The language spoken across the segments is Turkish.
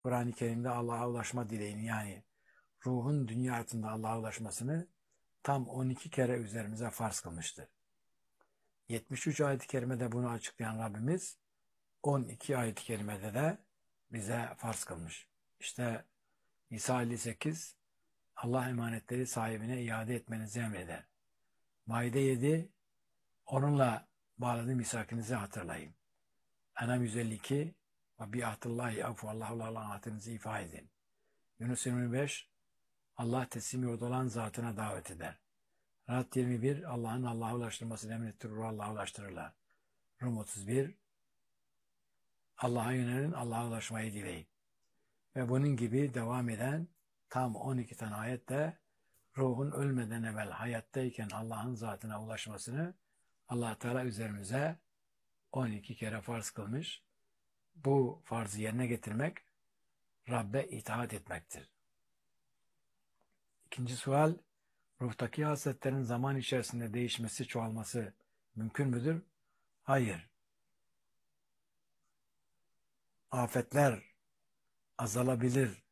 Kur'an-ı Kerim'de Allah'a ulaşma dileğini, yani ruhun dünya hayatında Allah'a ulaşmasını tam 12 kere üzerimize farz kılmıştır. 73 ayet-i kerimede bunu açıklayan Rabbimiz 12 ayet-i kerimede de bize farz kılmış. İşte İsa 58 Allah emanetleri sahibine iade etmenizi emreder. Maide 7 onunla bağladığım misakınızı hatırlayın. Enam 152 ve bi'ahdillahi afu Allah'la ahdinizi ifa edin. Yunus 25 Allah teslim yurdu olan zatına davet eder. Rad 21 Allah'ın Allah'a ulaştırmasını emrettirir, Allah'a ulaştırırlar. Rum 31 Allah'a yönelin, Allah'a ulaşmayı dileyin. Ve bunun gibi devam eden tam 12 tane ayette ruhun ölmeden evvel hayattayken Allah'ın zatına ulaşmasını Allah Teala üzerimize 12 kere farz kılmış. Bu farzı yerine getirmek Rabbe itaat etmektir. İkinci sual, ruhtaki hasletlerin zaman içerisinde değişmesi, çoğalması mümkün müdür? Hayır. Afetler azalabilir.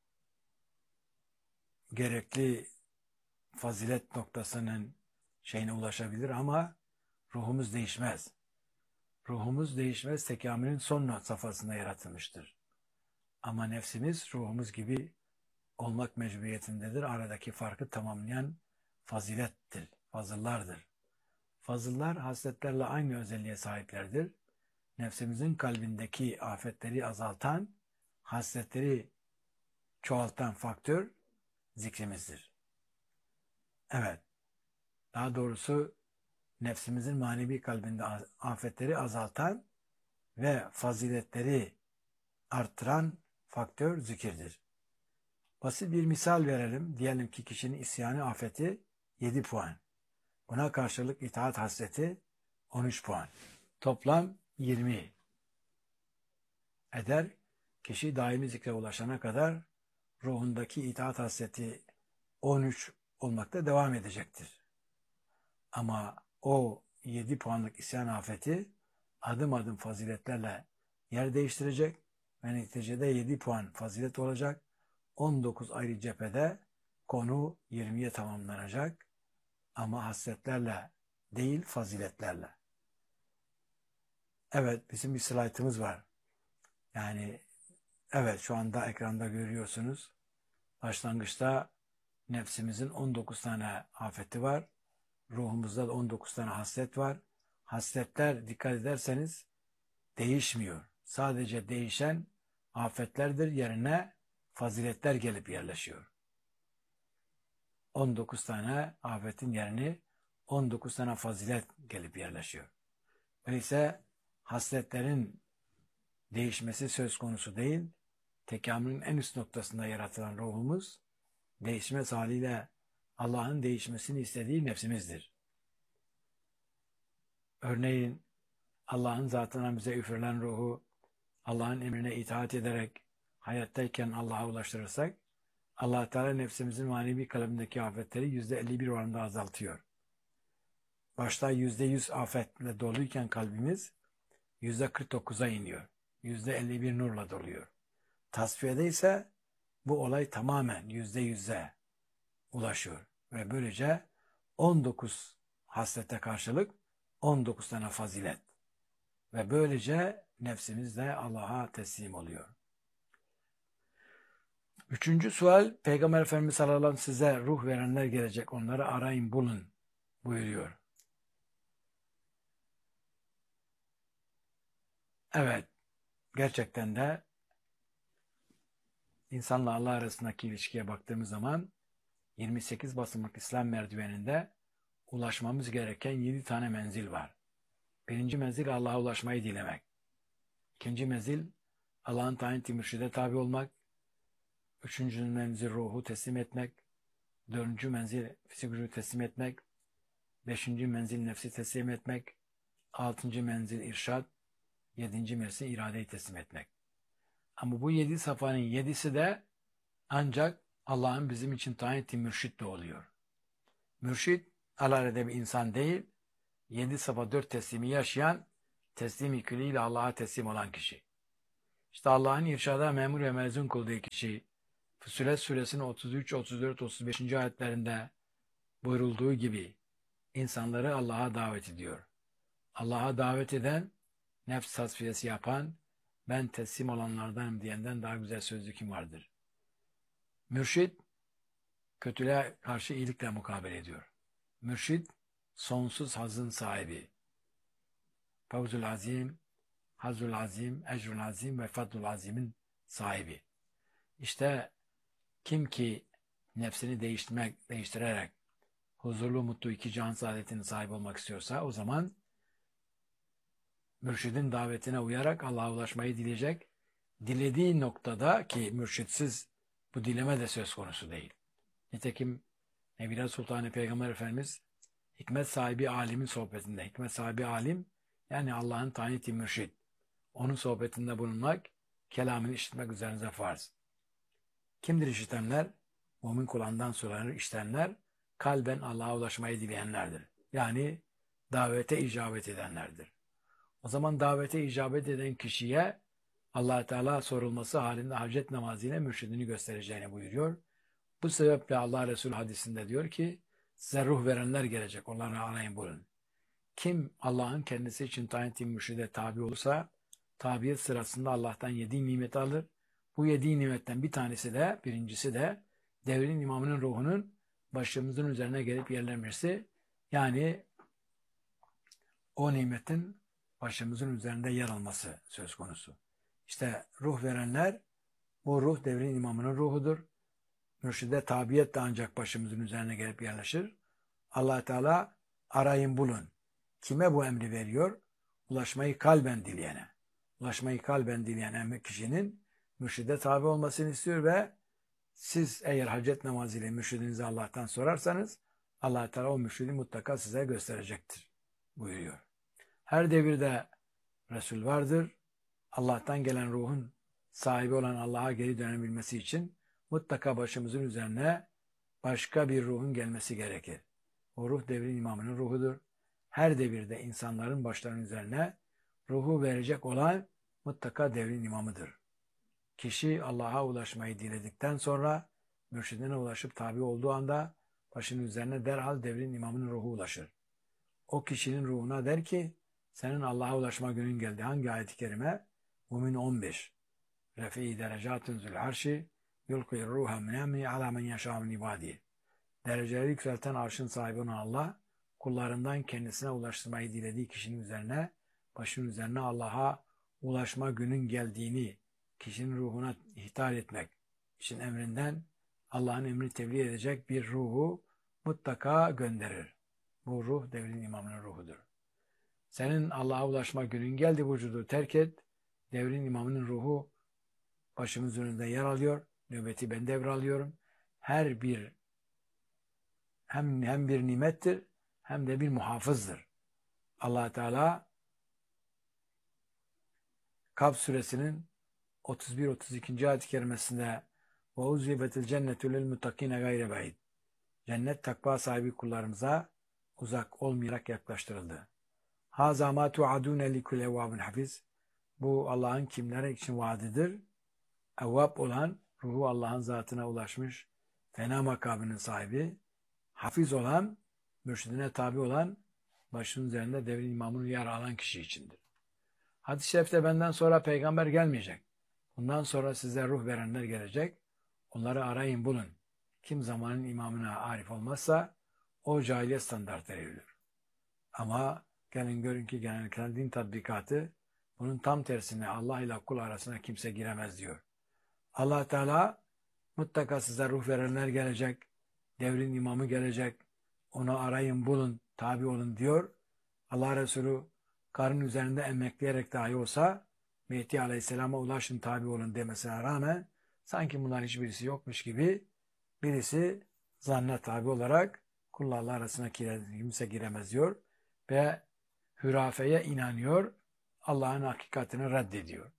Gerekli fazilet noktasının şeyine ulaşabilir ama ruhumuz değişmez. Ruhumuz değişmez, tekamülün son safhasında yaratılmıştır. Ama nefsimiz ruhumuz gibi olmak mecburiyetindedir. Aradaki farkı tamamlayan fazilettir, fazıllardır. Fazıllar hasletlerle aynı özelliğe sahiplerdir. Nefsimizin kalbindeki afetleri azaltan, hasletleri çoğaltan faktör zikrimizdir. Evet, daha doğrusu nefsimizin manevi kalbinde afetleri azaltan ve faziletleri arttıran faktör zikirdir. Basit bir misal verelim. Diyelim ki kişinin isyanı afeti 7 puan. Buna karşılık itaat hasreti 13 puan. Toplam 20 eder. Kişi daimi zikre ulaşana kadar ruhundaki itaat hasreti 13 olmakta devam edecektir. Ama o 7 puanlık isyan afeti adım adım faziletlerle yer değiştirecek ve neticede 7 puan fazilet olacak. 19 ayrı cephede konu 20'ye tamamlanacak ama hasretlerle değil faziletlerle. Evet, bizim bir slaytımız var. Yani evet, şu anda ekranda görüyorsunuz. Başlangıçta nefsimizin 19 tane afeti var. Ruhumuzda da 19 tane haslet var. Hasletler dikkat ederseniz değişmiyor. Sadece değişen afetlerdir, yerine faziletler gelip yerleşiyor. 19 tane afetin yerini 19 tane fazilet gelip yerleşiyor. Öyleyse hasletlerin değişmesi söz konusu değil, tekamülün en üst noktasında yaratılan ruhumuz, değişmez haliyle Allah'ın değişmesini istediği nefsimizdir. Örneğin Allah'ın zatına bize üfürülen ruhu Allah'ın emrine itaat ederek hayattayken Allah'a ulaştırırsak, Allah Teala nefsimizin manevi kalbindeki afetleri %51 oranında azaltıyor. Başta %100 afetle doluyken kalbimiz %49'a iniyor. %51 nurla doluyor. Tasfiyede ise bu olay tamamen %100'e ulaşıyor. Ve böylece 19 haslete karşılık 19 tane fazilet. Ve böylece nefsimiz de Allah'a teslim oluyor. Üçüncü sual, Peygamber Efendimiz sallallahu aleyhi ve sellem size ruh verenler gelecek, onları arayın bulun buyuruyor. Evet, gerçekten de insanla Allah arasındaki ilişkiye baktığımız zaman 28 basamak İslam merdiveninde ulaşmamız gereken 7 tane menzil var. Birinci menzil Allah'a ulaşmayı dilemek. İkinci menzil Allah'ın tayin ettiği mürşide tabi olmak. Üçüncü menzil ruhu teslim etmek. Dördüncü menzil fizik vücudu teslim etmek. Beşinci menzil nefsi teslim etmek. Altıncı menzil irşad. Yedinci menzil iradeyi teslim etmek. Ama bu 7 safhanın 7'si de ancak Allah'ın bizim için tayin ettiği mürşitle oluyor. Mürşit alelade bir insan değil, 7 safa 4 teslimi yaşayan, teslimi külliyle Allah'a teslim olan kişi. İşte Allah'ın irşada memur ve mezun kıldığı kişi Füssilet suresinin 33, 34, 35. ayetlerinde buyurulduğu gibi insanları Allah'a davet ediyor. Allah'a davet eden, nefs tasfiyesi yapan, ben teslim olanlardanım diyenden daha güzel sözlü kim vardır? Mürşid, kötülüğe karşı iyilikle mukabele ediyor. Mürşid, sonsuz hazın sahibi. Fevzul azim, hazul azim, ecrul azim ve fadlul azimin sahibi. İşte kim ki nefsini değiştirerek huzurlu, mutlu iki cihan saadetinin sahibi olmak istiyorsa o zaman mürşidin davetine uyarak Allah'a ulaşmayı dileyecek. Dilediği noktada ki mürşitsiz bu dileme de söz konusu değil. Nitekim Nebiler Sultanı Peygamber Efendimiz hikmet sahibi alimin sohbetinde, hikmet sahibi alim yani Allah'ın tayin ettiği mürşid. Onun sohbetinde bulunmak, kelamını işitmek üzerinize farz. Kimdir işitenler? Mümin kulağından sonra işitenler, kalben Allah'a ulaşmayı dileyenlerdir. Yani davete icabet edenlerdir. O zaman davete icabet eden kişiye Allah Teala sorulması halinde hacet namazıyla mürşidini göstereceğini buyuruyor. Bu sebeple Allah Resulü hadisinde diyor ki, size ruh verenler gelecek, onları arayın bulun. Kim Allah'ın kendisi için tayin ettiği mürşide tabi olursa, tabiyet sırasında Allah'tan yediği nimeti alır. Bu yediği nimetten bir tanesi de, birincisi de devrin imamının ruhunun başımızın üzerine gelip yerlenmesi, yani o nimetin başımızın üzerinde yer alması söz konusu. İşte ruh verenler, bu ruh devrin imamının ruhudur. Mürşide tabiyet de ancak başımızın üzerine gelip yerleşir. Allah Teala arayın bulun. Kime bu emri veriyor? Ulaşmayı kalben dileyene. Ulaşmayı kalben dileyen kişinin mürşide tabi olmasını istiyor ve siz eğer hacet namazıyla mürşidinizi Allah'tan sorarsanız Allah Teala o mürşidi mutlaka size gösterecektir buyuruyor. Her devirde Resul vardır. Allah'tan gelen ruhun sahibi olan Allah'a geri dönebilmesi için mutlaka başımızın üzerine başka bir ruhun gelmesi gerekir. O ruh devrin imamının ruhudur. Her devirde insanların başlarının üzerine ruhu verecek olan mutlaka devrin imamıdır. Kişi Allah'a ulaşmayı diledikten sonra mürşidine ulaşıp tabi olduğu anda başının üzerine derhal devrin imamının ruhu ulaşır. O kişinin ruhuna der ki senin Allah'a ulaşma günün geldi. Hangi ayet-i kerime? Mümin 15. Refi derecatun zül arşi yulqi ruha min emri ala men yeşâ min ibâdî. Dereceleri yükselten arşın sahibi olan Allah, kullarından kendisine ulaştırmayı dilediği kişinin üzerine, başının üzerine Allah'a ulaşma günün geldiğini, kişinin ruhuna ihtar etmek için emrinden Allah'ın emrini tebliğ edecek bir ruhu mutlaka gönderir. Bu ruh devrin imamının ruhudur. Senin Allah'a ulaşma günün geldi, vücudu terk et. Devrin imamının ruhu başımızın önünde yer alıyor. Nöbeti ben devralıyorum. Her bir hem bir nimettir hem de bir muhafızdır. Allah Teala Kaf suresinin 31-32. ayet-i kerimesinde وَاُزْلِبَتِ الْجَنَّةُ لِلْمُتَّقِينَ غَيْرَ بَعِيدٍ. Cennet takva sahibi kullarımıza uzak olmayarak yaklaştırıldı. هَذَا مَا تُعَدُونَ لِكُلْ اَوَّابٍ حَفِيظٍ. Bu Allah'ın kimlere için vaadidir? Evvab olan, ruhu Allah'ın zatına ulaşmış, fena makamının sahibi, hafiz olan, mürşidine tabi olan, başının üzerinde devrin imamını yer alan kişi içindir. Hadis-i şerifte benden sonra peygamber gelmeyecek. Bundan sonra size ruh verenler gelecek. Onları arayın bulun. Kim zamanın imamına arif olmazsa o cahiliye standartları yürür. Ama gelin görün ki genellikle din tatbikatı bunun tam tersine Allah ile kul arasına kimse giremez diyor. Allah Teala mutlaka size ruh verenler gelecek. Devrin imamı gelecek. Onu arayın bulun, tabi olun diyor. Allah Resulü karın üzerinde emekleyerek dahi olsa Mehdi Aleyhisselam'a ulaşın tabi olun demesine rağmen sanki bunlar hiçbirisi yokmuş gibi birisi zanna tabi olarak kullarla arasına kimse giremez diyor ve hürafeye inanıyor, Allah'ın hakikatini reddediyor.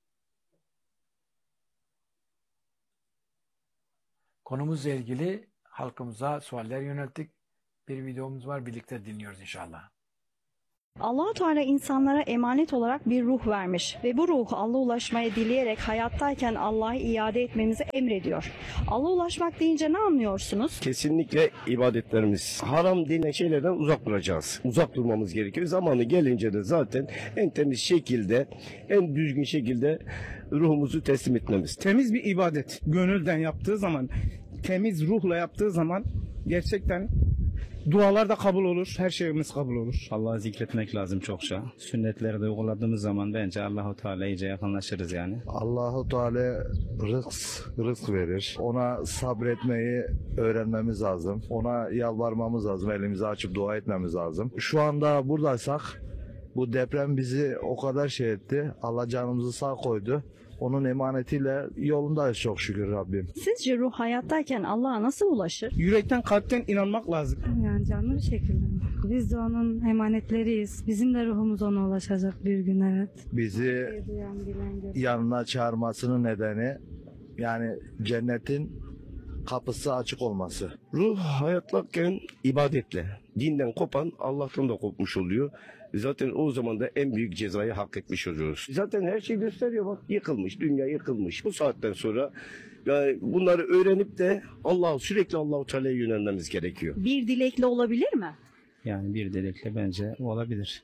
Konumuzla ilgili halkımıza sualler yönelttik. Bir videomuz var, birlikte dinliyoruz inşallah. Allah-u Teala insanlara emanet olarak bir ruh vermiş ve bu ruhu Allah'a ulaşmaya dileyerek hayattayken Allah'a iade etmemizi emrediyor. Allah'a ulaşmak deyince ne anlıyorsunuz? Kesinlikle ibadetlerimiz. Haram denilen şeylerden uzak duracağız. Uzak durmamız gerekiyor. Zamanı gelince de zaten en temiz şekilde, en düzgün şekilde ruhumuzu teslim etmemiz. Temiz bir ibadet. Gönülden yaptığı zaman, temiz ruhla yaptığı zaman gerçekten dualar da kabul olur, her şeyimiz kabul olur. Allah'ı zikretmek lazım çokça. Sünnetleri de uyguladığımız zaman bence Allahu Teala iyice yakınlaşırız yani. Allahu Teala rızk verir. Ona sabretmeyi öğrenmemiz lazım. Ona yalvarmamız lazım. Elimizi açıp dua etmemiz lazım. Şu anda buradaysak bu deprem bizi o kadar şey etti. Allah canımızı sağ koydu. Onun emanetiyle yolundayız çok şükür Rabbim. Sizce ruh hayattayken Allah'a nasıl ulaşır? Yürekten, kalpten inanmak lazım. Yani canlı bir şekilde. Biz de onun emanetleriyiz. Bizim de ruhumuz ona ulaşacak bir gün, evet. Bizi Duyan, bilen, gören. yanına çağırmasının nedeni yani cennetin kapısı açık olması. Ruh hayattayken ibadetle. Dinden kopan Allah'tan da kopmuş oluyor. Zaten o zaman da en büyük cezayı hak etmiş oluyoruz. Zaten her şey gösteriyor bak. Yıkılmış, dünya yıkılmış. Bu saatten sonra yani bunları öğrenip de sürekli Allahu Teala'ya yönelmemiz gerekiyor. Bir dilekle olabilir mi? Yani bir dilekle bence olabilir.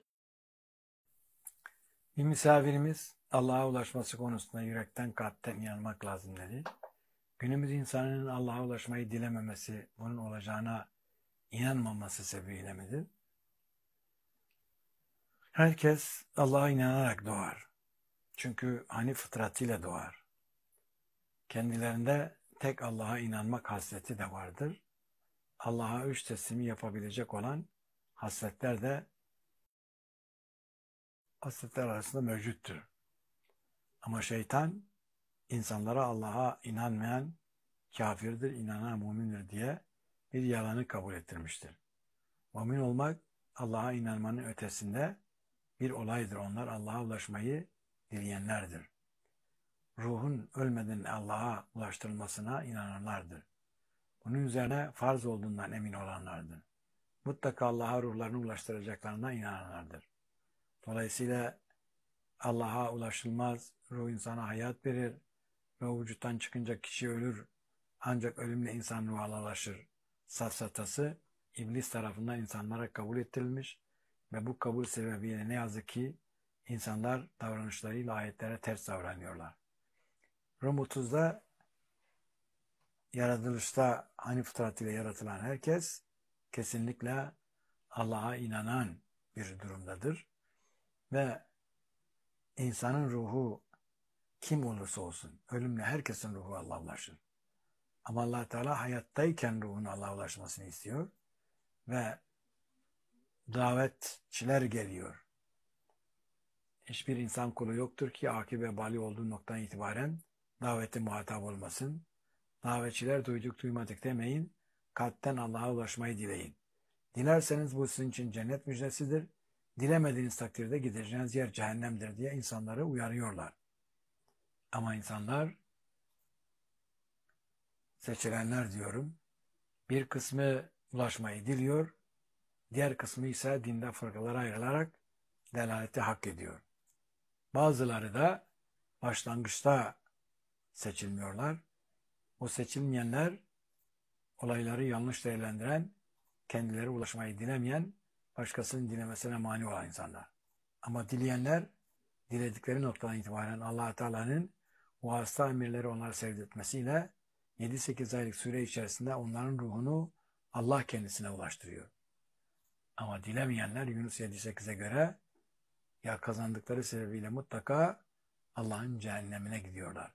Bir misafirimiz Allah'a ulaşması konusunda yürekten kalpten inanmak lazım dedi. Günümüz insanının Allah'a ulaşmayı dilememesi, bunun olacağına inanmaması sebebiyle midir? Herkes Allah'a inanarak doğar. Çünkü fıtratıyla doğar. Kendilerinde tek Allah'a inanmak hasreti de vardır. Allah'a üç teslimi yapabilecek olan hasletler de hasletler arasında mevcuttur. Ama şeytan insanlara Allah'a inanmayan kafirdir, inanan mümindir diye bir yalanı kabul ettirmiştir. Mümin olmak Allah'a inanmanın ötesinde bir olaydır. Onlar Allah'a ulaşmayı dileyenlerdir. Ruhun ölmeden Allah'a ulaştırılmasına inananlardır. Bunun üzerine farz olduğundan emin olanlardır. Mutlaka Allah'a ruhlarını ulaştıracaklarına inananlardır. Dolayısıyla Allah'a ulaşılmaz, ruh insana hayat verir, ruh vücuttan çıkınca kişi ölür, ancak ölümle insan ruhuna ulaşır. Safsatası iblis tarafından insanlara kabul ettirilmiş ve bu kabul sebebiyle ne yazık ki insanlar davranışlarıyla ayetlere ters davranıyorlar. Rum 30'da yaratılışta fıtratıyla yaratılan herkes kesinlikle Allah'a inanan bir durumdadır. Ve insanın ruhu kim olursa olsun, ölümle herkesin ruhu Allah'a ulaşır. Ama Allah Teala hayattayken ruhun Allah'a ulaşmasını istiyor ve davetçiler geliyor. Hiçbir insan kulu yoktur ki akib ve bali olduğu noktadan itibaren davete muhatap olmasın. Davetçiler duyduk duymadık demeyin, kalpten Allah'a ulaşmayı dileyin. Dilerseniz bu sizin için cennet müjdesidir. Dilemediğiniz takdirde gideceğiniz yer cehennemdir diye insanları uyarıyorlar. Ama insanlar, seçilenler diyorum, bir kısmı ulaşmayı diliyor, diğer kısmı ise dinde fırkalara ayrılarak delaleti hak ediyor. Bazıları da başlangıçta seçilmiyorlar. O seçilmeyenler olayları yanlış değerlendiren, kendileri ulaşmayı dilemeyen, başkasının dilemesine mani olan insanlar. Ama dileyenler, diledikleri noktadan itibaren Allah Teala'nın vasıta emirleri onları sevdirtmesiyle 7-8 aylık süre içerisinde onların ruhunu Allah kendisine ulaştırıyor. Ama dilemeyenler Yunus 7-8'e göre ya kazandıkları sebebiyle mutlaka Allah'ın cehennemine gidiyorlar.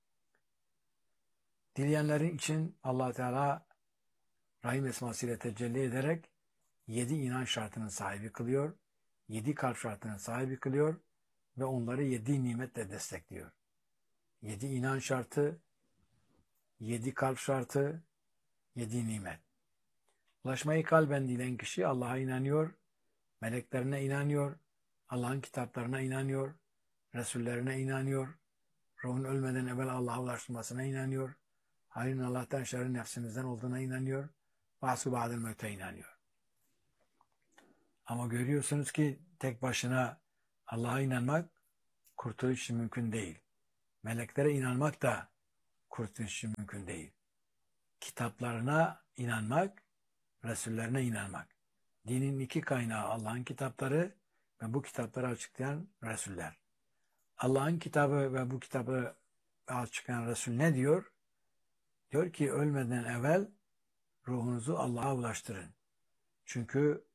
Dileyenlerin için Allah Teala Rahim esmasıyla tecelli ederek 7 inanç şartının sahibi kılıyor, 7 kalp şartının sahibi kılıyor ve onları 7 nimetle destekliyor. 7 inanç şartı, 7 kalp şartı, 7 nimet. Ulaşmayı kalben dileyen kişi Allah'a inanıyor, meleklerine inanıyor, Allah'ın kitaplarına inanıyor, Resullerine inanıyor, ruhun ölmeden evvel Allah'a ulaştırmasına inanıyor, hayrın Allah'tan şerrin nefsimizden olduğuna inanıyor, Ba'su ba'del mevte inanıyor. Ama görüyorsunuz ki tek başına Allah'a inanmak kurtuluş için mümkün değil. Meleklere inanmak da kurtuluş için mümkün değil. Kitaplarına inanmak, Resullerine inanmak. Dinin iki kaynağı Allah'ın kitapları ve bu kitapları açıklayan Resuller. Allah'ın kitabı ve bu kitabı açıklayan Resul ne diyor? Diyor ki ölmeden evvel ruhunuzu Allah'a ulaştırın. Çünkü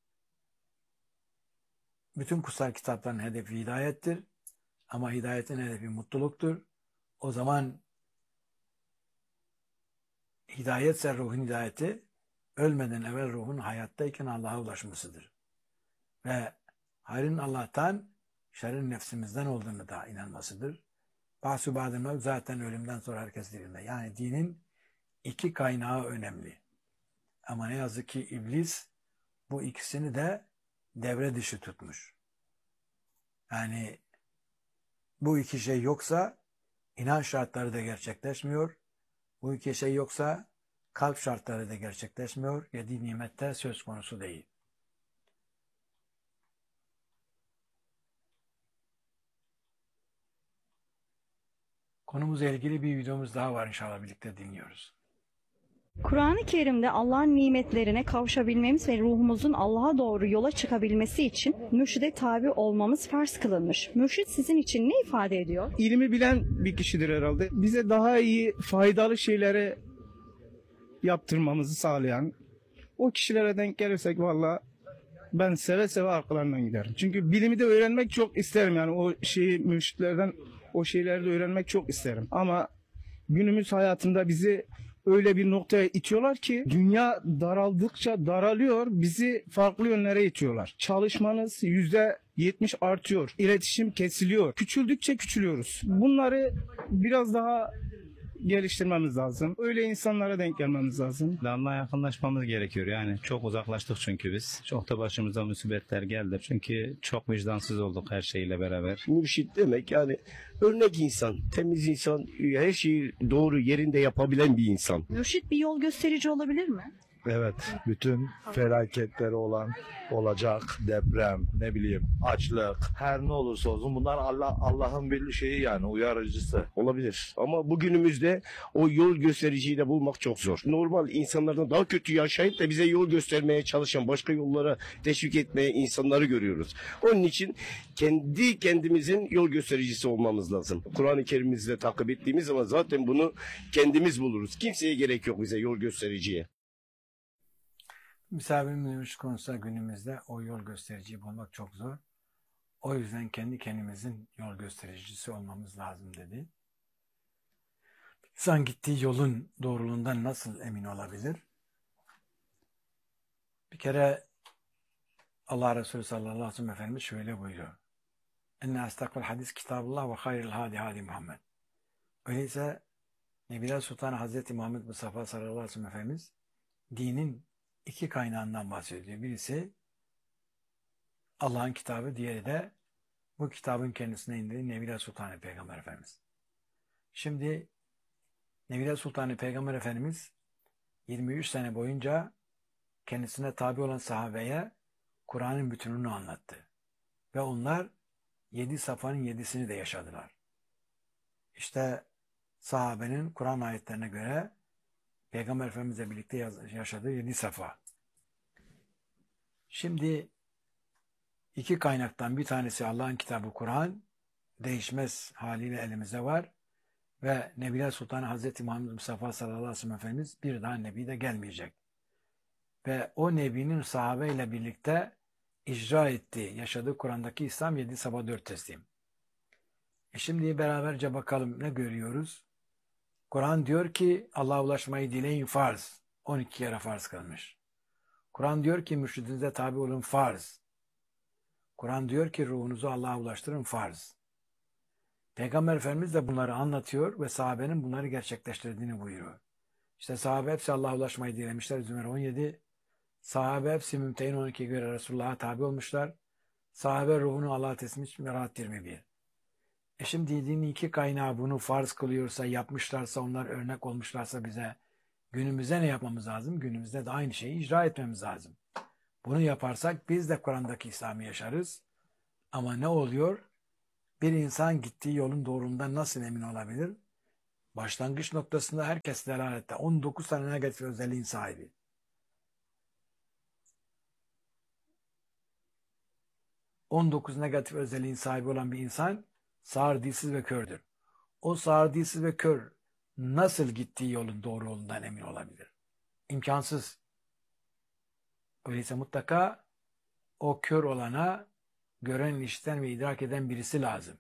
bütün kutsal kitapların hedefi hidayettir. Ama hidayetin hedefi mutluluktur. O zaman hidayetse ruhun hidayeti, ölmeden evvel ruhun hayattayken Allah'a ulaşmasıdır. Ve hayrın Allah'tan, şerrin nefsimizden olduğunu da inanmasıdır. Bahsü badın zaten ölümden sonra herkes dirilme. Yani dinin iki kaynağı önemli. Ama ne yazık ki iblis bu ikisini de devre dışı tutmuş. Yani bu iki şey yoksa inanç şartları da gerçekleşmiyor. Bu iki şey yoksa kalp şartları da gerçekleşmiyor. Yedi nimette söz konusu değil. Konumuzla ilgili bir videomuz daha var, inşallah birlikte dinliyoruz. Kur'an-ı Kerim'de Allah'ın nimetlerine kavuşabilmemiz ve ruhumuzun Allah'a doğru yola çıkabilmesi için mürşide tabi olmamız farz kılınmış. Mürşid sizin için ne ifade ediyor? İlmi bilen bir kişidir herhalde. Bize daha iyi, faydalı şeylere yaptırmamızı sağlayan o kişilere denk gelirsek valla ben seve seve arkalarından giderim. Çünkü bilimi de öğrenmek çok isterim. Yani o şeyi mürşitlerden o şeyleri de öğrenmek çok isterim. Ama günümüz hayatında bizi öyle bir noktaya itiyorlar ki dünya daraldıkça daralıyor, bizi farklı yönlere itiyorlar. Çalışmanız %70 artıyor, iletişim kesiliyor, küçüldükçe küçülüyoruz. Bunları biraz daha geliştirmemiz lazım. Öyle insanlara denk gelmemiz lazım. Allah'a yakınlaşmamız gerekiyor. Yani çok uzaklaştık çünkü biz. Çok da başımıza musibetler geldi. Çünkü çok vicdansız olduk her şeyle beraber. Mürşit demek yani örnek insan, temiz insan, her şeyi doğru yerinde yapabilen bir insan. Mürşid bir yol gösterici olabilir mi? Evet, bütün felaketleri olacak, deprem, ne bileyim, açlık, her ne olursa olsun bunlar Allah'ın bir şeyi, yani uyarıcısı. Olabilir. Ama bugünümüzde o yol göstericiyi de bulmak çok zor. Normal insanlardan daha kötü yaşayıp da bize yol göstermeye çalışan, başka yollara teşvik etmeye insanları görüyoruz. Onun için kendimizin yol göstericisi olmamız lazım. Kur'an-ı Kerim'imizle takip ettiğimiz zaman zaten bunu kendimiz buluruz. Kimseye gerek yok bize yol göstericiye. Misafirimiz konusunda günümüzde o yol göstericiyi bulmak çok zor. O yüzden kendi kendimizin yol göstericisi olmamız lazım dedi. İnsan gittiği yolun doğruluğundan nasıl emin olabilir? Bir kere Allah Resulü sallallahu aleyhi ve sellem Efendimiz şöyle buyuruyor. Enne astakul hadis kitabullah ve hayril hadi hadi Muhammed. Öyleyse Nebiler Sultanı Hazreti Muhammed Mustafa sallallahu aleyhi ve sellem Efendimiz dinin iki kaynağından bahsediyor. Birisi Allah'ın kitabı, diğeri de bu kitabın kendisine indirdiği Nebiler Sultanı Peygamber Efendimiz. Şimdi Nebiler Sultanı Peygamber Efendimiz 23 sene boyunca kendisine tabi olan sahabeye Kur'an'ın bütününü anlattı. Ve onlar 7 safhanın 7'sini de yaşadılar. İşte sahabenin Kur'an ayetlerine göre Peygamber Efendimizle birlikte yaşadığı 7 safa. Şimdi iki kaynaktan bir tanesi Allah'ın kitabı Kur'an, değişmez haliyle elimizde var. Ve Nebiler Sultanı Hazreti Muhammed Mustafa sallallahu aleyhi ve sellem Efendimiz bir daha Nebi de gelmeyecek. Ve o Nebi'nin sahabeyle birlikte icra ettiği, yaşadığı Kur'an'daki İslam 7 sabah 4 teslim. Şimdi beraberce bakalım ne görüyoruz? Kur'an diyor ki Allah'a ulaşmayı dileyin farz. 12 kere farz kılmış. Kur'an diyor ki mürşidinize tabi olun farz. Kur'an diyor ki ruhunuzu Allah'a ulaştırın farz. Peygamber Efendimiz de bunları anlatıyor ve sahabenin bunları gerçekleştirdiğini buyuruyor. İşte sahabe hepsi Allah'a ulaşmayı dilemişler. Zümer 17. Sahabe hepsi Mümtehin 12'ye göre Resulullah'a tabi olmuşlar. Sahabe ruhunu Allah'a teslim etmiş. Rahat 21. Şimdi dinin iki kaynağı bunu farz kılıyorsa, yapmışlarsa, onlar örnek olmuşlarsa bize günümüzde ne yapmamız lazım? Günümüzde de aynı şeyi icra etmemiz lazım. Bunu yaparsak biz de Kur'an'daki İslam'ı yaşarız. Ama ne oluyor? Bir insan gittiği yolun doğruluğundan nasıl emin olabilir? Başlangıç noktasında herkes delalette. 19 tane negatif özelliğin sahibi. 19 negatif özelliğin sahibi olan bir insan sağır, dilsiz ve kördür. O sağır, dilsiz ve kör nasıl gittiği yolun doğru yolundan emin olabilir? İmkansız. Öyleyse mutlaka o kör olana gören, işiten ve idrak eden birisi lazım.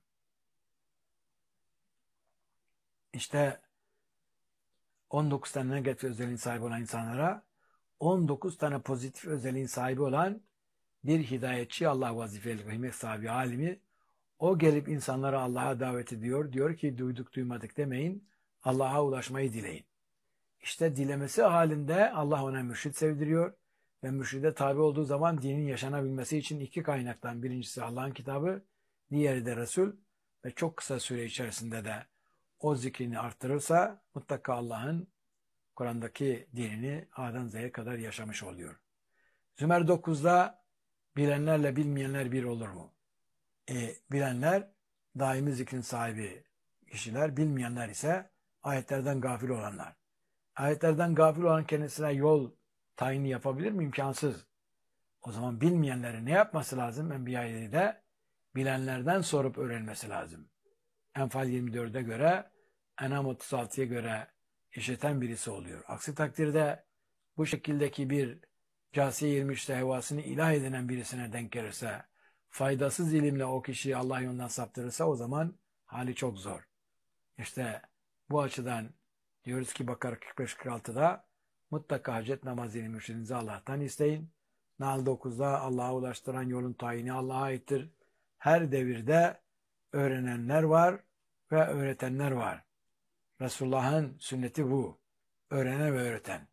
İşte 19 tane negatif özelliğin sahibi olan insanlara 19 tane pozitif özelliğin sahibi olan bir hidayetçi, Allah vazifeli ve himmet sahibi alimi, o gelip insanları Allah'a davet ediyor. Diyor ki duyduk duymadık demeyin, Allah'a ulaşmayı dileyin. İşte dilemesi halinde Allah ona mürşid sevdiriyor ve mürşide tabi olduğu zaman dinin yaşanabilmesi için iki kaynaktan, birincisi Allah'ın kitabı, diğeri de Resul ve çok kısa süre içerisinde de o zikrini arttırırsa mutlaka Allah'ın Kur'an'daki dinini A'dan Z'ye kadar yaşamış oluyor. Zümer 9'da bilenlerle bilmeyenler bir olur mu? Bilenler daimi zikrin sahibi kişiler, bilmeyenler ise ayetlerden gafil olanlar. Ayetlerden gafil olan kendisine yol tayini yapabilir mi? İmkansız. O zaman bilmeyenlerin ne yapması lazım? Enbiya de bilenlerden sorup öğrenmesi lazım. Enfal 24'e göre, Enam 36'ya göre işiten birisi oluyor. Aksi takdirde bu şekildeki bir Câsiye 23'te hevasını ilah edinen birisine denk gelirse, faydasız ilimle o kişiyi Allah yolundan saptırırsa o zaman hali çok zor. İşte bu açıdan diyoruz ki Bakara 45-46'da mutlaka hacet namazını mürşidinizi Allah'tan isteyin. Nahl 9'da Allah'a ulaştıran yolun tayini Allah'a aittir. Her devirde öğrenenler var ve öğretenler var. Resulullah'ın sünneti bu. Öğrenen ve öğreten.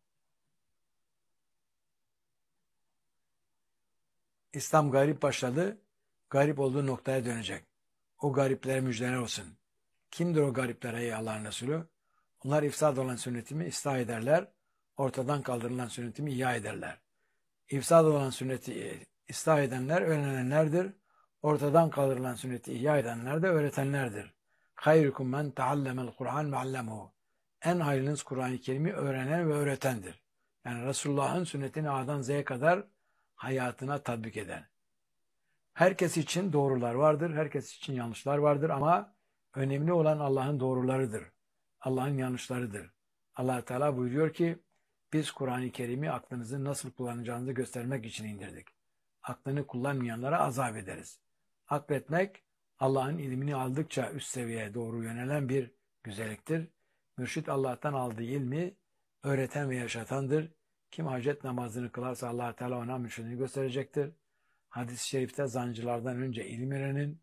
İslam garip başladı, garip olduğu noktaya dönecek. O gariplere müjdeler olsun. Kimdir o garipler ey Allah'ın Resulü? Onlar ifsad olan sünnetimi ıslah ederler, ortadan kaldırılan sünnetimi ihya ederler. İfsad olan sünneti ıslah edenler öğrenenlerdir, ortadan kaldırılan sünneti ihya edenler de öğretenlerdir. Hayrukum men teallemel Kur'an ve allemuhu. En hayırlınız Kur'an-ı Kerim'i öğrenen ve öğretendir. Yani Resulullah'ın sünnetini A'dan Z'ye kadar hayatına tatbik eden. Herkes için doğrular vardır, herkes için yanlışlar vardır ama önemli olan Allah'ın doğrularıdır. Allah'ın yanlışlarıdır. Allah Teala buyuruyor ki biz Kur'an-ı Kerim'i aklınızı nasıl kullanacağınızı göstermek için indirdik. Aklını kullanmayanlara azap ederiz. Akletmek Allah'ın ilmini aldıkça üst seviyeye doğru yönelen bir güzelliktir. Mürşit Allah'tan aldığı ilmi öğreten ve yaşatandır. Kim hacet namazını kılarsa Allah Teala ona mürşidini gösterecektir. Hadis-i şerifte zancılardan önce ilim öğrenin,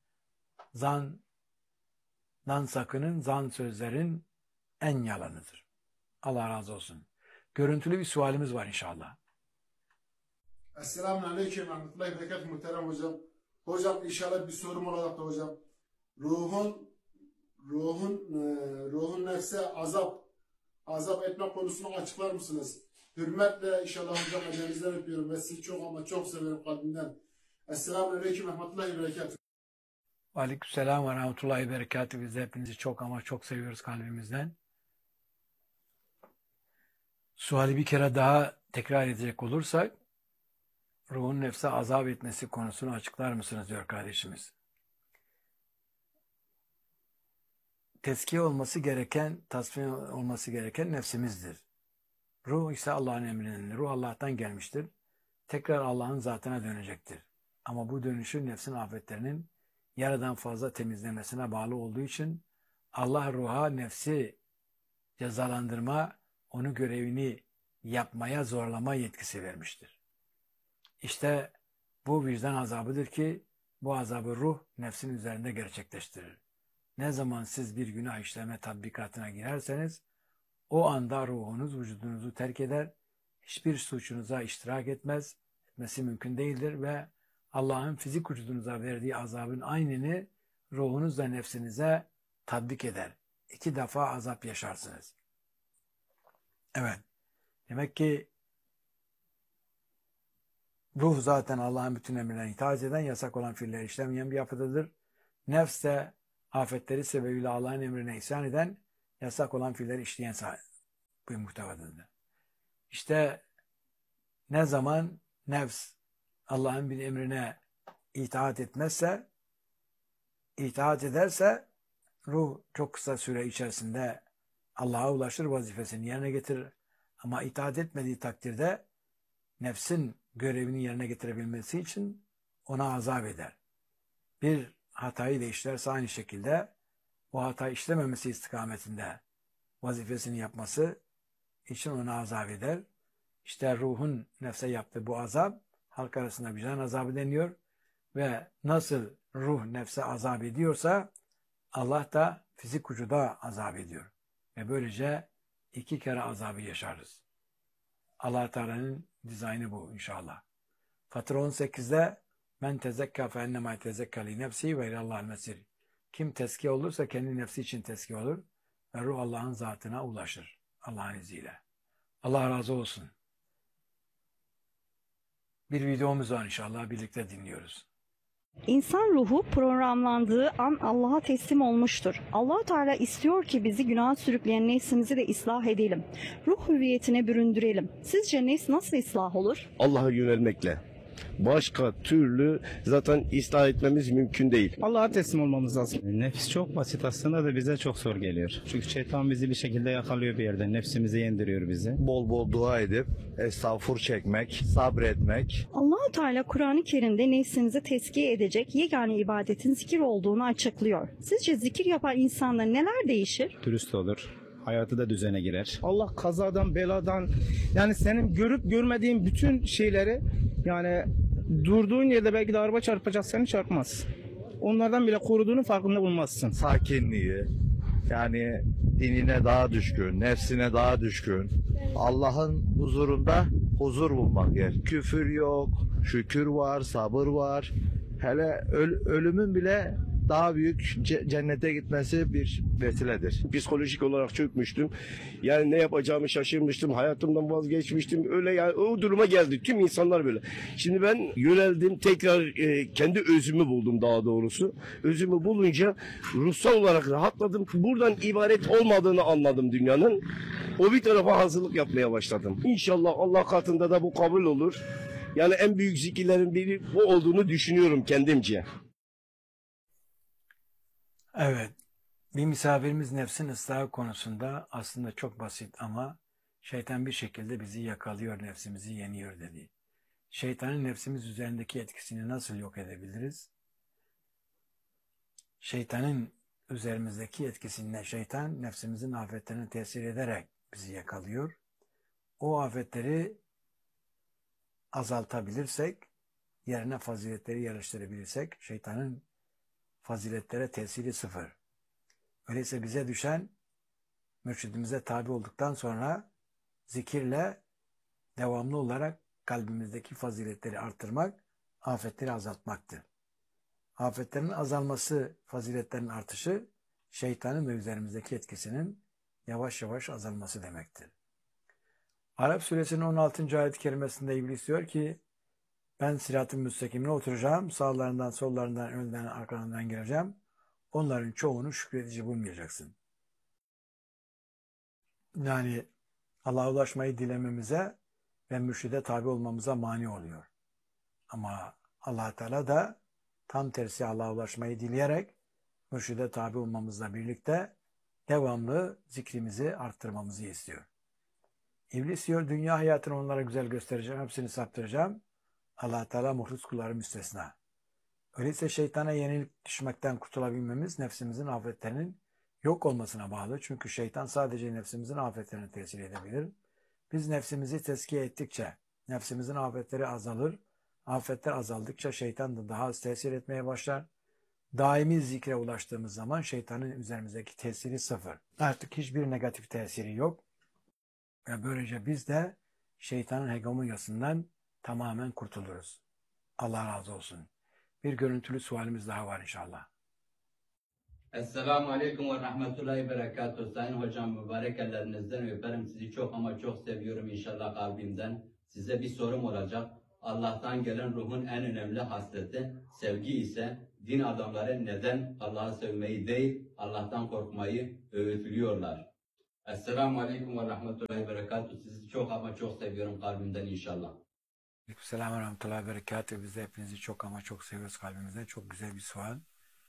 zandan sakının, zan sözlerin en yalanıdır. Allah razı olsun. Görüntülü bir sualimiz var inşallah. Esselamun Aleyküm ve Rahmetullahi ve Berekatuhu muhterem hocam. Hocam inşallah bir sorum olarak da hocam. Ruhun nefse azap etme konusunu açıklar mısınız? Hürmetle inşallah hocam ellerinizden öpüyorum ve sizi çok ama çok severim kalbimden. Esselamun Aleyküm ve Rahmetullahi ve Berekatuhu. Aleykümselam ve Rahmetullahi ve Berekatuhu. Biz de hepinizi çok ama çok seviyoruz kalbimizden. Suali bir kere daha tekrar edecek olursak, ruhun nefse azap etmesi konusunu açıklar mısınız diyor kardeşimiz. Tezkiye olması gereken, tasfiye olması gereken nefsimizdir. Ruh ise Allah'ın emrinin. Ruh Allah'tan gelmiştir. Tekrar Allah'ın zatına dönecektir. Ama bu dönüşü nefsin afetlerinin yarıdan fazla temizlemesine bağlı olduğu için Allah ruha nefsi cezalandırma, onu görevini yapmaya zorlama yetkisi vermiştir. İşte bu vicdan azabıdır ki bu azabı ruh nefsin üzerinde gerçekleştirir. Ne zaman siz bir günah işleme tatbikatına girerseniz o anda ruhunuz vücudunuzu terk eder, hiçbir suçunuza iştirak etmesi mümkün değildir ve Allah'ın fizik vücudunuza verdiği azabın aynını ruhunuzla nefsinize tatbik eder. 2 defa azap yaşarsınız. Evet. Demek ki Ruh zaten Allah'ın bütün emirlerine itaat eden, yasak olan fiilleri işlemeyen bir yapıdadır. Nefs de afetleri sebebiyle Allah'ın emrine isyan eden, yasak olan fiilleri işleyen bir muhtevadadır. İşte ne zaman nefs Allah'ın bir emrine itaat etmezse, itaat ederse ruh çok kısa süre içerisinde Allah'a ulaşır, vazifesini yerine getirir. Ama itaat etmediği takdirde nefsin görevini yerine getirebilmesi için ona azap eder. Bir hatayı da işlerse aynı şekilde o hatayı işlememesi istikametinde vazifesini yapması için ona azap eder. İşte ruhun nefse yaptığı bu azap halk arasında vicdan azabı deniyor ve nasıl ruh nefse azap ediyorsa Allah da fizik vücuda azap ediyor. Ve böylece 2 kere azabı yaşarız. Allah Teala'nın dizaynı bu inşallah. Fatır 18'de men tezekka fe ennemâ tezekka li nefsi ve ilallâhil mesir. Kim tezkiye olursa kendi nefsi için tezkiye olur ve ruh Allah'ın zatına ulaşır. Allah'ın izniyle. Allah razı olsun. Bir videomuz var inşallah, birlikte dinliyoruz. İnsan ruhu programlandığı an Allah'a teslim olmuştur. Allah Teala istiyor ki bizi günaha sürükleyen nefsimizi de ıslah edelim. Ruh hüviyetine büründürelim. Sizce nefs nasıl ıslah olur? Allah'a yönelmekle. Başka türlü zaten ıslah etmemiz mümkün değil. Allah'a teslim olmamız lazım. Nefis çok basit aslında da bize çok zor geliyor. Çünkü şeytan bizi bir şekilde yakalıyor bir yerde. Nefsimizi yendiriyor bizi. Bol bol dua edip estağfur çekmek, sabretmek. Allah Teala Kur'an-ı Kerim'de nefsinizi tezkiye edecek yegane ibadetin zikir olduğunu açıklıyor. Sizce zikir yapan insanda neler değişir? Dürüst olur. Hayatı da düzene girer. Allah kazadan, beladan, yani senin görüp görmediğin bütün şeyleri, yani durduğun yerde belki de araba çarpacak, seni çarpmaz. Onlardan bile koruduğunun farkında bulmazsın. Sakinliği, yani dinine daha düşkün, nefsine daha düşkün. Allah'ın huzurunda huzur bulmak yer. Küfür yok, şükür var, sabır var. Hele ölümün bile daha büyük cennete gitmesi bir vesiledir. Psikolojik olarak çökmüştüm. Yani ne yapacağımı şaşırmıştım. Hayatımdan vazgeçmiştim. Öyle yani o duruma geldi. Tüm insanlar böyle. Şimdi ben yöneldim. Tekrar kendi özümü buldum daha doğrusu. Özümü bulunca ruhsal olarak rahatladım. Buradan ibaret olmadığını anladım dünyanın. O bir tarafa hazırlık yapmaya başladım. İnşallah Allah katında da bu kabul olur. Yani en büyük zikirlerin biri bu olduğunu düşünüyorum kendimce. Evet, bir misafirimiz nefsin ıslahı konusunda aslında çok basit ama şeytan bir şekilde bizi yakalıyor, nefsimizi yeniyor dedi. Şeytanın nefsimiz üzerindeki etkisini nasıl yok edebiliriz? Şeytanın üzerimizdeki etkisinde şeytan nefsimizin afetlerine tesir ederek bizi yakalıyor. O afetleri azaltabilirsek, yerine faziletleri yerleştirebilirsek şeytanın faziletlere tesiri sıfır. Öyleyse bize düşen mürşidimize tabi olduktan sonra zikirle devamlı olarak kalbimizdeki faziletleri artırmak, afetleri azaltmaktır. Afetlerin azalması, faziletlerin artışı, şeytanın ve üzerimizdeki etkisinin yavaş yavaş azalması demektir. Arap suresinin 16. ayet-i kerimesinde İblis diyor ki, ben sırat-ı müstakimine oturacağım, sağlarından, sollarından, önünden, arkalarından gireceğim. Onların çoğunu şükredici bulmayacaksın. Yani Allah'a ulaşmayı dilememize ve mürşide tabi olmamıza mani oluyor. Ama Allah Teala da tam tersi Allah'a ulaşmayı dileyerek mürşide tabi olmamızla birlikte devamlı zikrimizi arttırmamızı istiyor. İblis diyor, dünya hayatını onlara güzel göstereceğim, hepsini saptıracağım. Allah Teala muhlis kulları müstesna. Öyleyse şeytana yenilip düşmekten kurtulabilmemiz nefsimizin afetlerinin yok olmasına bağlı. Çünkü şeytan sadece nefsimizin afetlerine tesir edebilir. Biz nefsimizi tezkiye ettikçe nefsimizin afetleri azalır. Afetler azaldıkça şeytan da daha az tesir etmeye başlar. Daimi zikre ulaştığımız zaman şeytanın üzerimizdeki tesiri sıfır. Artık hiçbir negatif tesiri yok. Ve böylece biz de şeytanın hegemonyasından tamamen kurtuluruz. Allah razı olsun. Bir görüntülü sualimiz daha var inşallah. Esselamu Aleyküm ve Rahmetullahi ve Berekatuhu. Sayın hocam, mübarek ellerinizden öperim. Sizi çok ama çok seviyorum inşallah kalbimden. Size bir sorum olacak. Allah'tan gelen ruhun en önemli hasleti sevgi ise din adamları neden Allah'ı sevmeyi değil Allah'tan korkmayı öğütlüyorlar. Esselamu Aleyküm ve Rahmetullahi ve Berekatuhu. Sizi çok ama çok seviyorum kalbimden inşallah. Aleykümselam ve rahmetullahi ve berekatuhu. Biz de hepinizi çok ama çok seviyoruz kalbimizden. Çok güzel bir sual.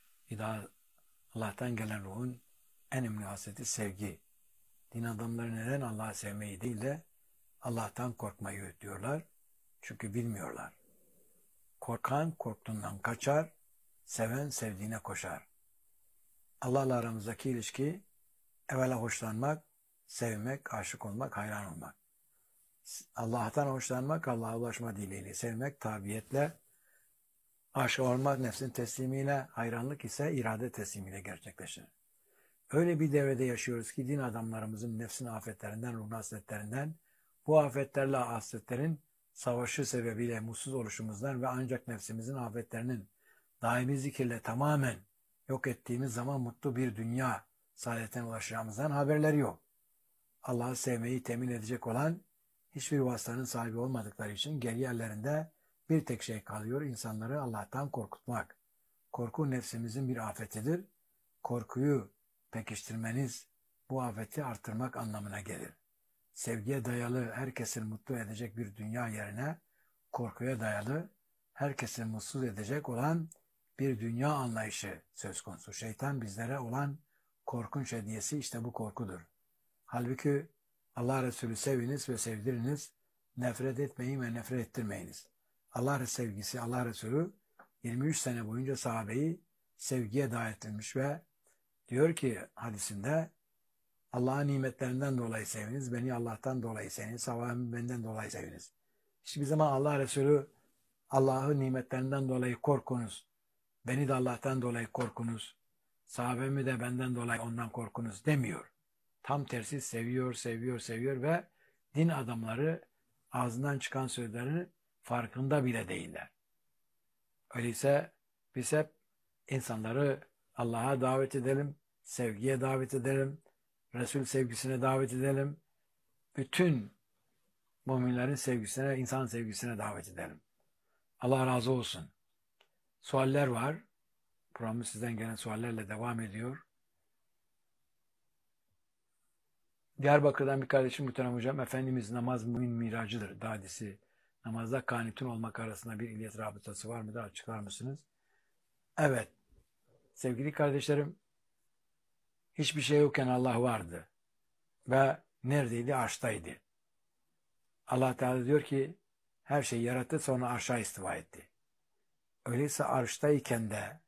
Allah'tan gelen ruhun en önemli hasreti sevgi. Din adamları neden Allah'ı sevmeyi değil de Allah'tan korkmayı öğütlüyorlar? Çünkü bilmiyorlar. Korkan korktuğundan kaçar, seven sevdiğine koşar. Allah'la aramızdaki ilişki evvela hoşlanmak, sevmek, aşık olmak, hayran olmak. Allah'tan hoşlanmak, Allah'a ulaşma dileğiyle, sevmek tabiyetle, aşık olmak nefsin teslimiyle, hayranlık ise irade teslimiyle gerçekleşir. Öyle bir devrede yaşıyoruz ki din adamlarımızın nefsin afetlerinden, ruh hasretlerinden, bu afetlerle hasretlerin savaşı sebebiyle mutsuz oluşumuzdan ve ancak nefsimizin afetlerinin daimi zikirle tamamen yok ettiğimiz zaman mutlu bir dünya saadetine ulaşacağımızdan haberleri yok. Allah'ı sevmeyi temin edecek olan hiçbir vasıtanın sahibi olmadıkları için geri yerlerinde bir tek şey kalıyor: insanları Allah'tan korkutmak. Korku nefsimizin bir afetidir. Korkuyu pekiştirmeniz bu afeti artırmak anlamına gelir. Sevgiye dayalı herkesi mutlu edecek bir dünya yerine korkuya dayalı herkesi mutsuz edecek olan bir dünya anlayışı söz konusu. Şeytan bizlere olan korkunç hediyesi işte bu korkudur. Halbuki Allah Resulü seviniz ve sevdiriniz, nefret etmeyin ve nefret ettirmeyiniz. Allah sevgisi, Allah Resulü 23 sene boyunca sahabeyi sevgiye davet etmiş ve diyor ki hadisinde, Allah'ın nimetlerinden dolayı seviniz, beni Allah'tan dolayı seviniz, sahabemi benden dolayı seviniz. Hiçbir zaman Allah Resulü Allah'ın nimetlerinden dolayı korkunuz, beni de Allah'tan dolayı korkunuz, sahabemi de benden dolayı ondan korkunuz demiyor. Tam tersi seviyor ve din adamları ağzından çıkan sözlerin farkında bile değiller. Öyleyse biz hep insanları Allah'a davet edelim, sevgiye davet edelim, Resul sevgisine davet edelim, bütün müminlerin sevgisine, insan sevgisine davet edelim. Allah razı olsun. Sualler var. Programımız sizden gelen suallerle devam ediyor. Diyarbakır'dan bir kardeşim muhterem hocam, Efendimiz namaz mümin miracıdır. Hadisi namazda kanitun olmak arasında bir illet rabıtası var mıdır? Açıklar mısınız? Evet. Sevgili kardeşlerim, hiçbir şey yokken Allah vardı. Ve neredeydi? Arştaydı. Allah Teala diyor ki her şeyi yarattı, sonra arşa istiva etti. Öyleyse arştayken de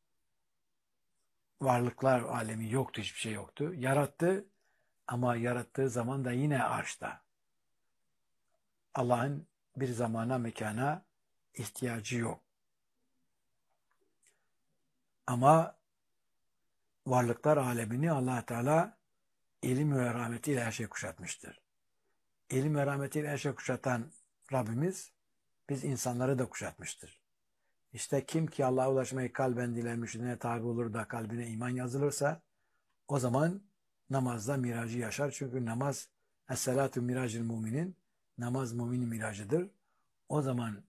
varlıklar alemi yoktu, hiçbir şey yoktu. Yarattı ama yarattığı zaman da yine arşta. Allah'ın bir zamana, mekana ihtiyacı yok. Ama varlıklar alemini Allah Teala ilim ve rahmetiyle her şey kuşatmıştır. İlim ve rahmetiyle her şey kuşatan Rabbimiz biz insanları da kuşatmıştır. İşte kim ki Allah'a ulaşmayı kalben diler, mürşidine tabi olur da kalbine iman yazılırsa o zaman namazda miracı yaşar. Çünkü namaz es-salatu miracil müminin, namaz müminin miracıdır. O zaman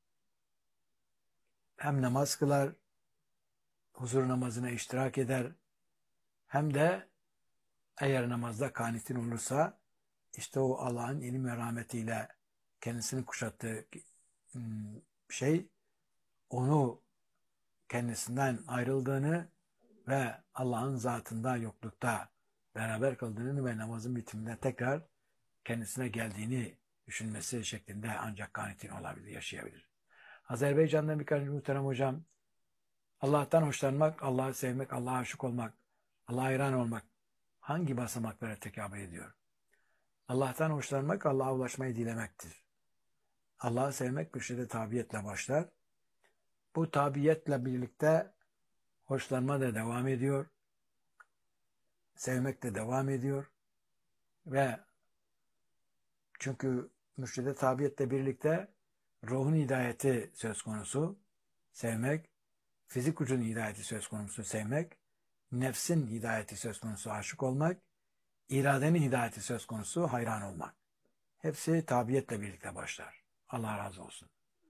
hem namaz kılar, huzur namazına iştirak eder, hem de eğer namazda kanitin olursa işte o Allah'ın ilim ve rahmetiyle kendisini kuşattığı şey onu kendisinden ayrıldığını ve Allah'ın zatında, yoklukta beraber kıldığını ve namazın bitiminde tekrar kendisine geldiğini düşünmesi şeklinde ancak kanitin olabilir, yaşayabilir. Azerbaycan'dan bir kardeşim muhterem hocam, Allah'tan hoşlanmak, Allah'ı sevmek, Allah'a aşık olmak, Allah'a hayran olmak hangi basamaklara tekabül ediyor? Allah'tan hoşlanmak, Allah'a ulaşmayı dilemektir. Allah'ı sevmek mürşide tabiyetle başlar. Bu tabiyetle birlikte hoşlanma da devam ediyor. Sevmek de devam ediyor. Ve çünkü mürşide tabiyetle birlikte ruhun hidayeti söz konusu, sevmek, fizik ucunun hidayeti söz konusu, sevmek, nefsin hidayeti söz konusu, aşık olmak, iradenin hidayeti söz konusu, hayran olmak. Hepsi tabiyetle birlikte başlar. Allah razı olsun.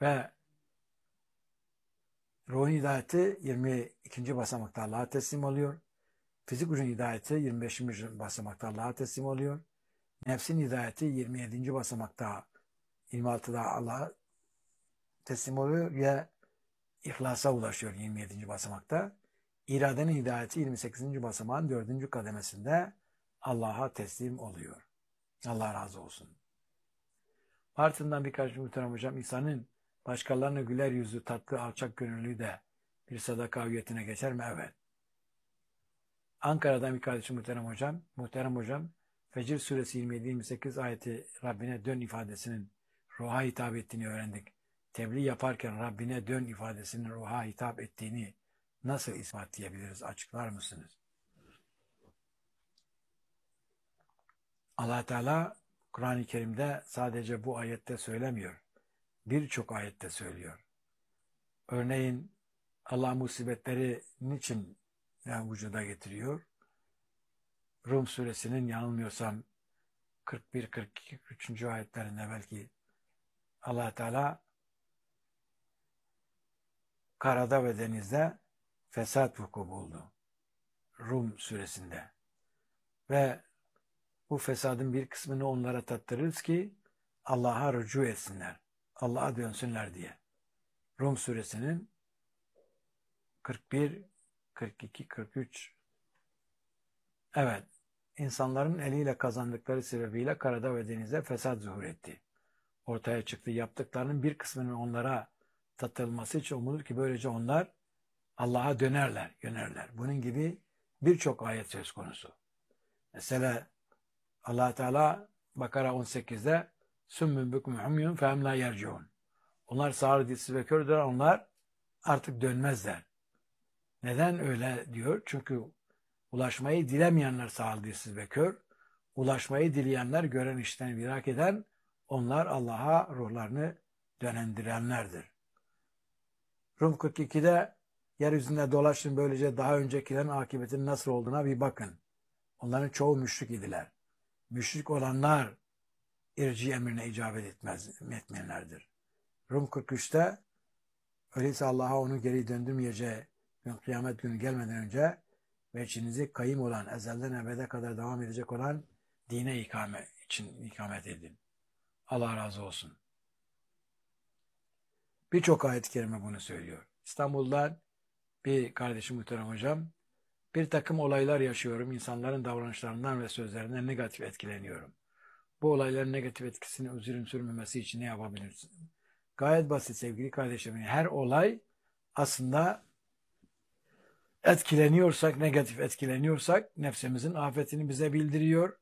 Ve ruhun hidayeti 22. basamakta Allah'a teslim oluyor. Fizik gücün hidayeti 25. basamakta Allah'a teslim oluyor. Nefsin hidayeti 27. basamakta 26'da Allah'a teslim oluyor ve ihlasa ulaşıyor 27. basamakta. İradenin hidayeti 28. basamağın 4. kademesinde Allah'a teslim oluyor. Allah razı olsun. Ardından birkaç muhterem hocam, insanın başkalarına güler yüzü, tatlı, alçak gönüllü de bir sadaka hüviyetine geçer mi? Evet. Ankara'dan bir kardeşim muhterem hocam, Fecr suresi 27-28 ayeti Rabbine dön ifadesinin ruha hitap ettiğini öğrendik. Tebliğ yaparken Rabbine dön ifadesinin ruha hitap ettiğini nasıl ispatlayabiliriz? Açıklar mısınız? Allah Teala Kur'an-ı Kerim'de sadece bu ayette söylemiyor. Birçok ayette söylüyor. Örneğin Allah musibetleri niçin vücuda getiriyor? Rum suresinin yanılmıyorsam 41, 42, 43. ayetlerinde belki Allah Teala karada ve denizde fesat vuku buldu. Rum suresinde. Ve bu fesadın bir kısmını onlara tattırırız ki Allah'a rücu etsinler. Allah'a dönsünler diye. Rum suresinin 41, 42, 43. Evet, insanların eliyle kazandıkları sebebiyle karada ve denizde fesat zuhur etti. Ortaya çıktı. Yaptıklarının bir kısmının onlara tattırılması için umulur ki böylece onlar Allah'a yönerler. Bunun gibi birçok ayet söz konusu. Mesela Allah Teala Bakara 18'de Sümmün bükmü humyun fehum la yerciun. Onlar sağır, dilsiz ve kördür. Onlar artık dönmezler. Neden öyle diyor? Çünkü ulaşmayı dilemeyenler sağır, dilsiz ve kör. Ulaşmayı dileyenler, gören işten idrak eden, onlar Allah'a ruhlarını dönendirenlerdir. Rum 42'de yeryüzünde dolaşın, böylece daha öncekilerin akıbetinin nasıl olduğuna bir bakın. Onların çoğu müşrik idiler. Müşrik olanlar irci emrine icabet etmeyenlerdir. Rum 43'te öyleyse Allah'a onu geri döndürmeyeceği gün, kıyamet günü gelmeden önce veçinizi kayım olan, ezelden ebede kadar devam edecek olan dine ikamet edin. Allah razı olsun. Birçok ayet-i kerime bunu söylüyor. İstanbul'dan bir kardeşim muhterem hocam, bir takım olaylar yaşıyorum. İnsanların davranışlarından ve sözlerinden negatif etkileniyorum. Bu olayların negatif etkisini uzun sürmemesi için ne yapabilirsin? Gayet basit sevgili kardeşlerim. Her olay aslında negatif etkileniyorsak nefsimizin afetini bize bildiriyor.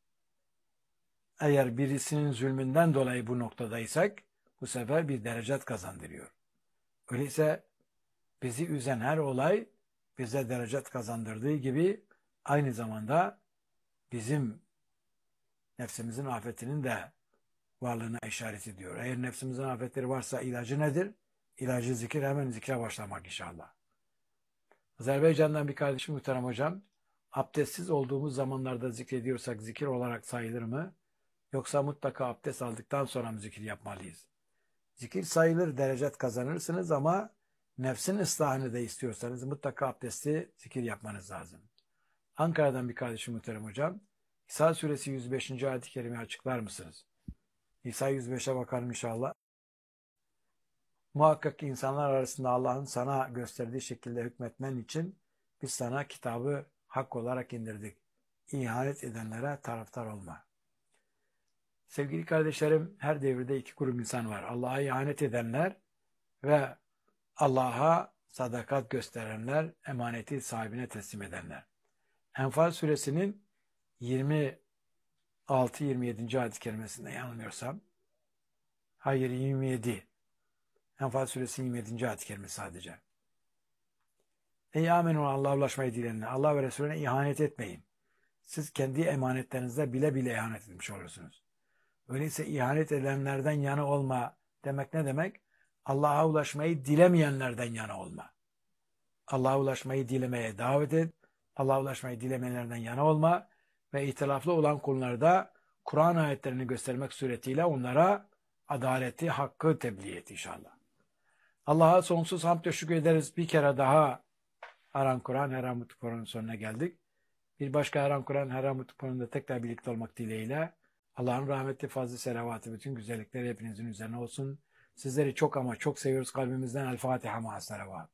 Eğer birisinin zulmünden dolayı bu noktadaysak bu sefer bir derecat kazandırıyor. Öyleyse bizi üzen her olay bize derecat kazandırdığı gibi aynı zamanda bizim nefsimizin afetinin de varlığına işaret ediyor. Eğer nefsimizin afetleri varsa ilacı nedir? İlacı zikir, hemen zikre başlamak inşallah. Azerbaycan'dan bir kardeşim muhterem hocam, abdestsiz olduğumuz zamanlarda zikrediyorsak zikir olarak sayılır mı? Yoksa mutlaka abdest aldıktan sonra mı zikir yapmalıyız? Zikir sayılır, derecat kazanırsınız ama nefsin ıslahını da istiyorsanız mutlaka abdesti zikir yapmanız lazım. Ankara'dan bir kardeşim muhterem hocam, İsa suresi 105. ayet-i kerimeyi açıklar mısınız? İsa 105'e bakalım inşallah. Muhakkak ki insanlar arasında Allah'ın sana gösterdiği şekilde hükmetmen için biz sana kitabı hak olarak indirdik. İhanet edenlere taraftar olma. Sevgili kardeşlerim, her devirde iki grup insan var. Allah'a ihanet edenler ve Allah'a sadakat gösterenler, emaneti sahibine teslim edenler. Enfal suresinin 26-27. ayet-i kerimesinde yanılmıyorsam, hayır 27. Enfal suresi 27. ayet-i kerime sadece. Ey amenun, Allah'a ulaşmayı dileyenler, Allah ve Resulüne ihanet etmeyin. Siz kendi emanetlerinizde bile bile ihanet etmiş olursunuz. Öyleyse ihanet edenlerden yana olma demek ne demek? Allah'a ulaşmayı dilemeyenlerden yana olma. Allah'a ulaşmayı dilemeye davet et. Allah'a ulaşmayı dilemeyenlerden yana olma ve ihtilaflı olan konularda Kur'an ayetlerini göstermek suretiyle onlara adaleti, hakkı tebliğ et inşallah. Allah'a sonsuz hamd ve şükür ederiz. Bir kere daha Haram Kur'an, Her Mutlu Kur'an'ın sonuna geldik. Bir başka Haram Kur'an, Her Mutlu Kur'an'da tekrar birlikte olmak dileğiyle Allah'ın rahmeti, fazlı, selavatı, bütün güzellikleri hepinizin üzerine olsun. Sizleri çok ama çok seviyoruz kalbimizden. El Fatiha ma'as selavat.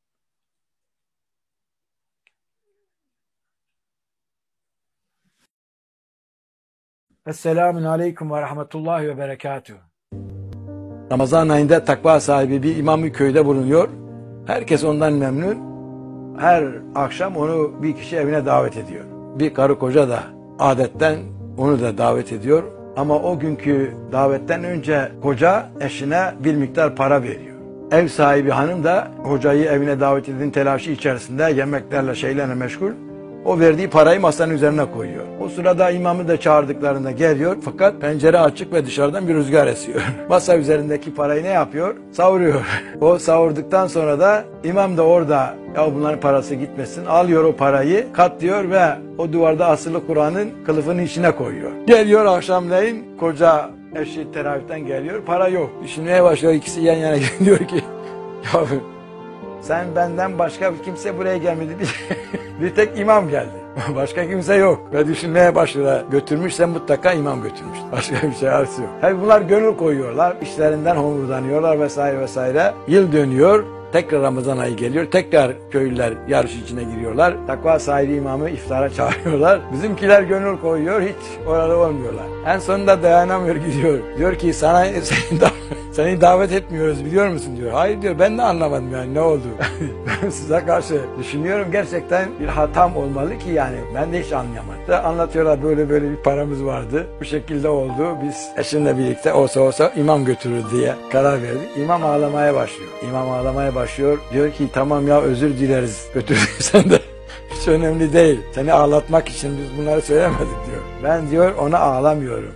Esselamun Aleyküm ve Rahmetullahi ve Berekatuhu. Ramazan ayında takva sahibi bir imam köyde bulunuyor. Herkes ondan memnun. Her akşam onu bir kişi evine davet ediyor. Bir karı koca da adetten onu da davet ediyor. Ama o günkü davetten önce koca eşine bir miktar para veriyor. Ev sahibi hanım da hocayı evine davet edin telaşı içerisinde yemeklerle şeylerle meşgul. O verdiği parayı masanın üzerine koyuyor. O sırada imamı da çağırdıklarında geliyor fakat pencere açık ve dışarıdan bir rüzgar esiyor. Masa üzerindeki parayı ne yapıyor? Savuruyor. O savurduktan sonra da imam da orada ya bunların parası gitmesin alıyor o parayı katlıyor ve o duvarda asılı Kur'an'ın kılıfının içine koyuyor. Geliyor akşamleyin koca eşi teravihten geliyor para yok. Düşünmeye başlıyor ikisi yan yana diyor ki ya sen benden başka kimse buraya gelmedi. Bir tek imam geldi. Başka kimse yok. Ve düşünmeye başlıyor. Götürmüşse mutlaka imam götürmüş. Başka bir şey arası yok. Tabi bunlar gönül koyuyorlar. İşlerinden homurdanıyorlar vesaire vesaire. Yıl dönüyor. Tekrar Ramazan ayı geliyor. Tekrar köylüler yarış içine giriyorlar. Takva sahibi imamı iftara çağırıyorlar. Bizimkiler gönül koyuyor. Hiç orada olmuyorlar. En sonunda dayanamıyor gidiyor. Diyor ki seni davet etmiyoruz biliyor musun diyor. Hayır diyor ben de anlamadım yani ne oldu. Size karşı düşünüyorum gerçekten bir hatam olmalı ki yani ben de hiç anlayamadım. Anlatıyorlar böyle bir paramız vardı. Bu şekilde oldu. Biz eşimle birlikte olsa imam götürür diye karar verdik. İmam ağlamaya başlıyor. İmam ağlamaya başlıyor. Diyor ki tamam ya özür dileriz götürdüysen de. Hiç önemli değil. Seni ağlatmak için biz bunları söylemedik diyor. Ben diyor ona ağlamıyorum.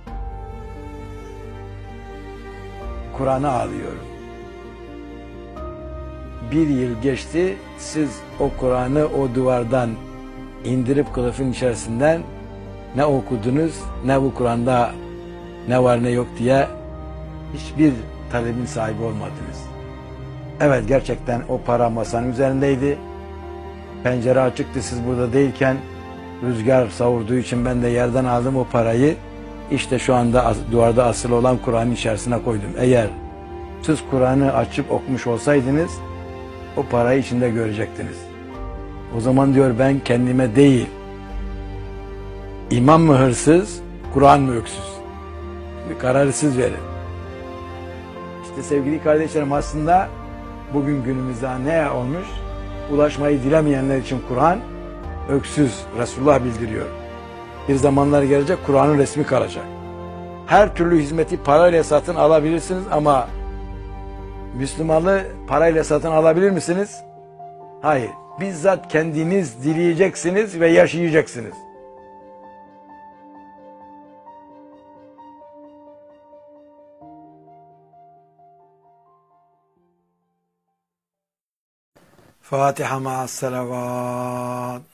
Kur'an'a ağlıyorum. Bir yıl geçti, siz o Kur'an'ı o duvardan indirip kılıfın içerisinden ne okudunuz, ne bu Kur'an'da ne var ne yok diye hiçbir talebin sahibi olmadınız. Evet gerçekten o para masanın üzerindeydi. Pencere açıktı siz burada değilken rüzgar savurduğu için ben de yerden aldım o parayı. İşte şu anda duvarda asılı olan Kur'an'ın içerisine koydum. Eğer siz Kur'an'ı açıp okumuş olsaydınız o parayı içinde görecektiniz. O zaman diyor ben kendime değil, imam mı hırsız, Kur'an mı öksüz? Bir kararı siz verin. İşte sevgili kardeşlerim aslında bugün günümüzde ne olmuş? Ulaşmayı dilemeyenler için Kur'an öksüz, Resulullah bildiriyor. Bir zamanlar gelecek Kur'an'ın resmi kalacak. Her türlü hizmeti parayla satın alabilirsiniz ama Müslümanlığı parayla satın alabilir misiniz? Hayır. Bizzat kendiniz dileyeceksiniz ve yaşayacaksınız. Fatiha ma'as selavat.